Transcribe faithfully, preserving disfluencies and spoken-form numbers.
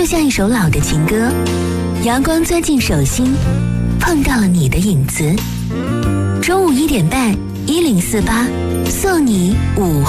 就像一首老的情歌，阳光钻进手心，碰到了你的影子。中午一点半，一零四八送你午后。